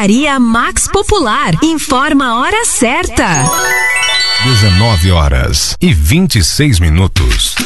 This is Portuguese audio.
Drogaria Max Popular. Informa a hora certa. 19h26.